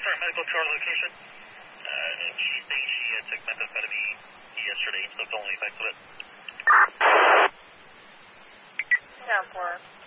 medical to our location. She's saying she took methamphetamine yesterday, so it's only effects of it. Yeah, for